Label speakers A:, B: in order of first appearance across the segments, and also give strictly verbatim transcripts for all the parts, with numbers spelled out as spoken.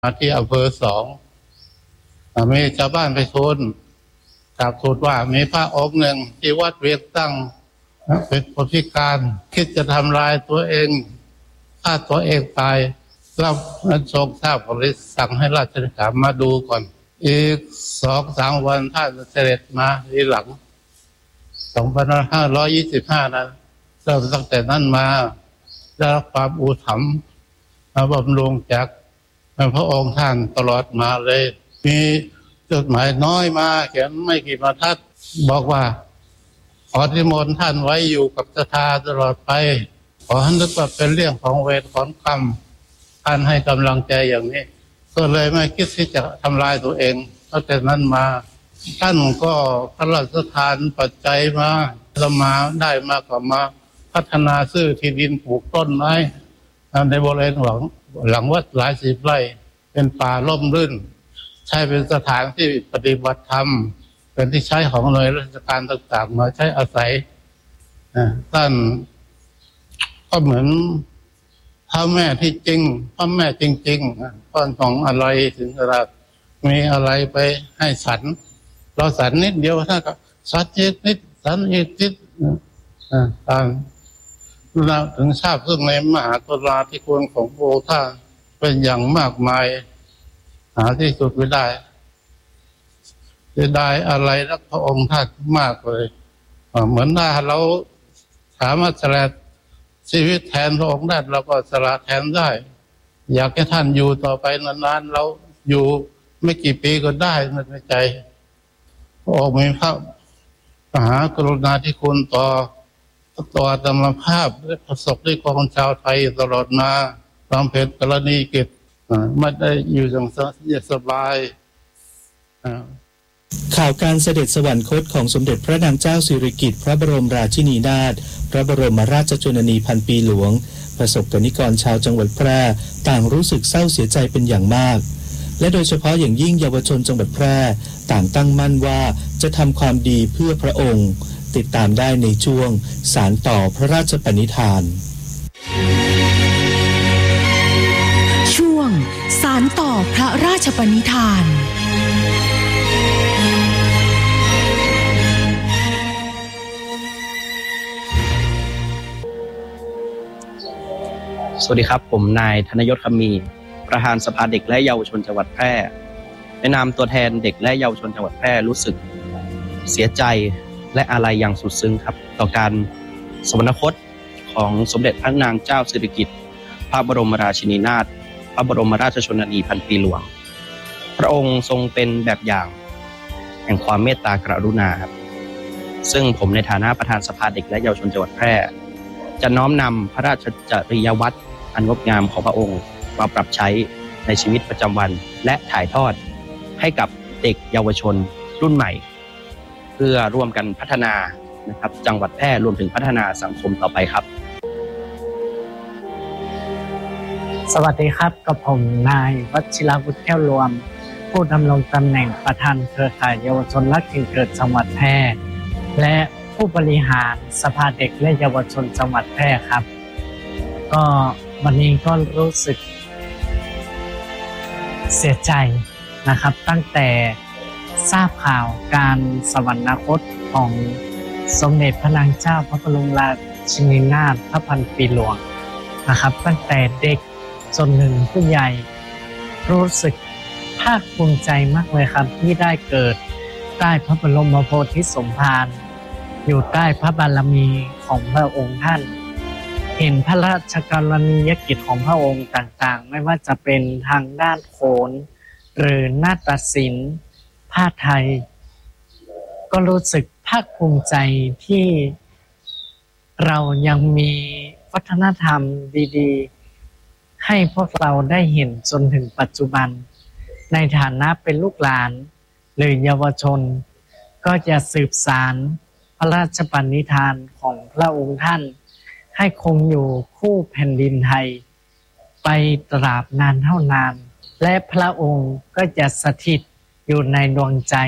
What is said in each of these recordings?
A: ที่อำเภอสองมีชาวบ้านไปทูลกราบทูลว่ามีพระองค์หนึ่งที่วัดเวียงตั้งเป็นคนพิการคิดจะทำลายตัวเองฆ่าตัวเองตายแล้วนั้นทรงทราบก็เลยสั่งให้ราชการมาดูก่อนอีกสองสามวันท่านเสด็จมาทีหลังสองพันห้าร้อยยี่สิบห้านั้นเริ่มตั้งแต่นั้นมาได้รับความอุปถัมภ์มาบำรุงจากพระองค์ท่านตลอดมาเลยมีจดหมายน้อยมาเขียนไม่กี่บรรทัดบอกว่าขอนิมนต์ท่านไว้อยู่กับศรัทธาตลอดไปขอให้นึกว่าเป็นเรื่องของเวรของกรรมท่านให้กำลังใจอย่างนี้ก็เลยไม่คิดที่จะทำลายตัวเองตั้งแต่นั้นมาท่านก็พระราชทานปัจจัยมาเรามาได้มาก็มาพัฒนาซื้อที่ดินปลูกต้นไม้ในบริเวณหลังหลังวัดหลายสิบไร่เป็นป่าร่มรื่นใช้เป็นสถานที่ปฏิบัติธรรมเป็นที่ใช้ของหน่วยราชการต่างๆมาใช้อาศัยท่านก็เหมือนพ่อแม่ที่จริงพ่อแม่จริงๆต้นของอะไรถึงเวลามีอะไรไปให้ฉันเราฉันนิดเดียวท่านก็สักนิดนิดสันนิดนิดตามเราถึงทราบซึ่งในมหากรุณาธิคุณของพระองค์ท่านเป็นอย่างมากมายหาที่สุดไม่ได้จะได้อะไรรักพระองค์ท่านมากเลยเหมือนถ้าเราสามารถสละชีวิตแทนพระองค์ได้เราก็สละแทนได้อยากให้ท่านอยู่ต่อไปนานๆเราอยู่ไม่กี่ปีก็ได้ในใจพระองค์มีพระมหากรุณาธิคุณต่อต่อธรรมภาพและประสบด้วยของชาวไทยตลอดมาความเพ็ญกรณีกิจไม่ได้อยู่อย่างสบาย
B: ข่าวการเสด็จสวรรคตของสมเด็จพระนางเจ้าสิริกิติ์พระบรมราชินีนาถพระบรมราชชนนีพันปีหลวงประสบกนิกรชาวจังหวัดแพร่ต่างรู้สึกเศร้าเสียใจเป็นอย่างมากและโดยเฉพาะอย่างยิ่งเยาวชนจังหวัดแพร่ต่างตั้งมั่นว่าจะทำความดีเพื่อพระองค์ติดตามได้ในช่วงสานต่อพระราชปณิธาน
C: ช่วงสานต่อพระราชปณิธาน
D: สวัสดีครับผมนายธนยศคำมีประธานสภาเด็กและเยาวชนจังหวัดแพร่ในนามตัวแทนเด็กและเยาวชนจังหวัดแพร่รู้สึกเสียใจและอาลัยอย่างสุดซึ้งครับต่อการสวรรคตของสมเด็จพระนางเจ้าสิริกิติ์พระบรมราชินีนาถพระบรมราชชนนีพันปีหลวงพระองค์ทรงเป็นแบบอย่างแห่งความเมตตากรุณาครับซึ่งผมในฐานะประธานสภาเด็กและเยาวชนจังหวัดแพร่จะน้อมนำพระราชจริยวัตรอันงดงามของพระองค์มาปรับใช้ในชีวิตประจำวันและถ่ายทอดให้กับเด็กเยาวชนรุ่นใหม่เพื่อร่วมกันพัฒนานะครับจังหวัดแพร่รวมถึงพัฒนาสังคมต่อไปครับ
E: สวัสดีครับกับผมนายวชิรวุฒิแก้วรวมผู้ดำรงตำแหน่งประธานเครือข่ายเยาวชนรักถิ่นเกิดจังหวัดแพร่และผู้บริหารสภาเด็กและเยาวชนจังหวัดแพร่ครับก็วันนี้ก็รู้สึกเสียใจนะครับตั้งแต่ทราบข่าวการสวรรคตของสมเด็จพระนางเจ้าพระบรมราชินีนาถพระพันปีหลวงนะครับตั้งแต่เด็กจนถึงผู้ใหญ่รู้สึกภาคภูมิใจมากเลยครับที่ได้เกิดใต้พระบรมโพธิสมภารอยู่ใต้พระบารมีของพระองค์ท่านเห็นพระราชกรณียกิจของพระองค์ต่างๆไม่ว่าจะเป็นทางด้านโขนหรือนาฏศิลป์ผ้าไทยก็รู้สึกภาคภูมิใจที่เรายังมีวัฒนธรรมดีๆให้พวกเราได้เห็นจนถึงปัจจุบันในฐานะเป็นลูกหลานหรือเยาวชนก็จะสืบสานพระราชปณิธานของพระองค์ท่านให้คงอยู่คู่แผ่นดินไทยไปตราบนานเท่านานและพระองค์ก็จะสถิตอยู่ในดวงใจ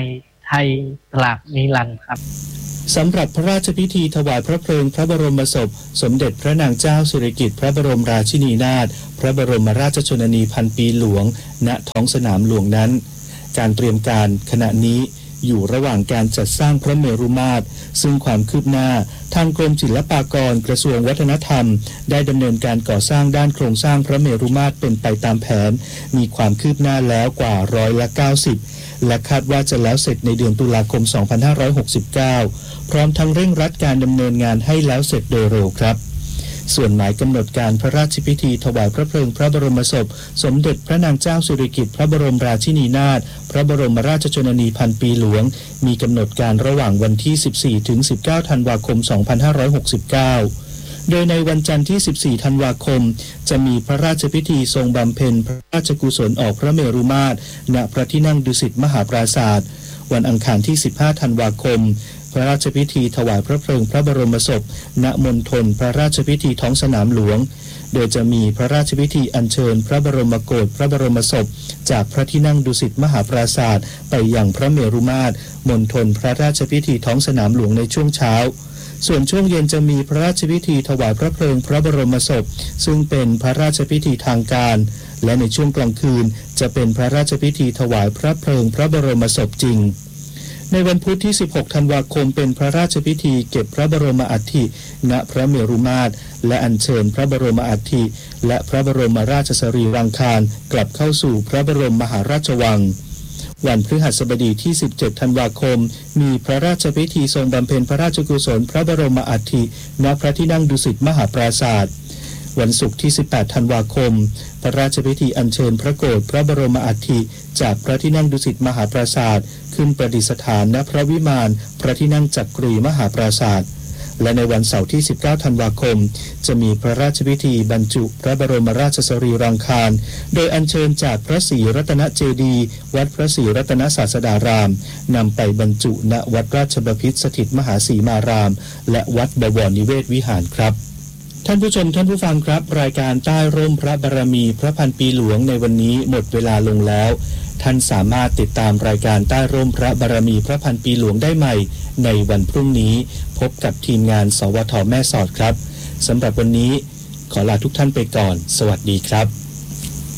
E: ไทยตราบนิรันดร์ครับ
B: สำหรับพระราชพิธีถวายพระเพลิงพระบรมศพสมเด็จพระนางเจ้าสิริกิติ์พระบรมราชินีนาถพระบรมราชชนนีพันปีหลวงณท้องสนามหลวงนั้นการเตรียมการขณะนี้อยู่ระหว่างการจัดสร้างพระเมรุมาตรซึ่งความคืบหน้าทางกรมศิลปากรกระทรวงวัฒนธรรมได้ดำเนินการก่อสร้างด้านโครงสร้างพระเมรุมาตรเป็นไปตามแผนมีความคืบหน้าแล้วกว่าร้อยละเก้าสิบและคาดว่าจะแล้วเสร็จในเดือนตุลาคมสองพันห้าร้อยหกสิบเก้าพร้อมทั้งเร่งรัดการดำเนินงานให้แล้วเสร็จโดยเร็วครับส่วนหมายกำหนดการพระราชพิธีถวายพระเพลิงพระบรมศพสมเด็จพระนางเจ้าสิริกิติ์พระบรมราชินีนาถพระบรมราชชนนีพันปีหลวงมีกำหนดการระหว่างวันที่สิบสี่ถึงสิบเก้าธันวาคมสองพันห้าร้อยหกสิบเก้าโดยในวันจันทร์ที่สิบสี่ธันวาคมจะมีพระราชพิธีทรงบำเพ็ญพระราชกุศลออกพระเมรุมาตรณพระที่นั่งดุสิตมหาปราสาทวันอังคารที่สิบห้าธันวาคมพระราชพิธีถวายพระเพลิงพระบรมศพณมณฑลพระราชพิธีท้องสนามหลวงโดยจะมีพระราชพิธีอัญเชิญพระบรมโกศพระบรมศพจากพระที่นั่งดุสิตมหาปราสาทไปยังพระเมรุมาตรมณฑลพระราชพิธีท้องสนามหลวงในช่วงเช้าส่วนช่วงเย็นจะมีพระราชพิธีถวายพระเพลิงพระบรมศพซึ่งเป็นพระราชพิธีทางการและในช่วงกลางคืนจะเป็นพระราชพิธีถวายพระเพลิงพระบรมศพจริงในวันพุธที่สิบหกธันวาคมเป็นพระราชพิธีเก็บพระบรมอัฐิณพระเมรุมาตรและอัญเชิญพระบรมอัฐิและพระบรมราชสรีรังคารกลับเข้าสู่พระบรมมหาราชวังวันพฤหัสบดีที่สิบเจ็ดธันวาคมมีพระราชพิธีทรงบำเพ็ญพระราชกุศลพระบรมอัฐิณพระที่นั่งดุสิตมหาปราสาทวันศุกร์ที่สิบแปดธันวาคมพระราชพิธีอัญเชิญพระโกศพระบรมอัฐิจากพระที่นั่งดุสิตมหาปราสาทขึ้นประดิษฐานณพระวิมานพระที่นั่งจักรีมหาปราสาทและในวันเสาร์ที่สิบเก้าธันวาคมจะมีพระราชพิธีบรรจุพระบรมราชสรีรังคารโดยอัญเชิญจากพระศรีรัตนเจดีย์วัดพระศรีรัตนศาสดารามนำไปบรรจุณวัดราชบพิตรสถิตมหาสีมารามและวัดบวรนิเวศวิหารครับท่านผู้ชมท่านผู้ฟังครับรายการใต้ร่มพระบารมีพระพันปีหลวงในวันนี้หมดเวลาลงแล้วท่านสามารถติดตามรายการใต้ร่มพระบารมีพระพันปีหลวงได้ใหม่ในวันพรุ่งนี้พบกับทีมงานสวทแม่สอดครับสำหรับวันนี้ขอลาทุกท่านไปก่อนสวัสดีครับ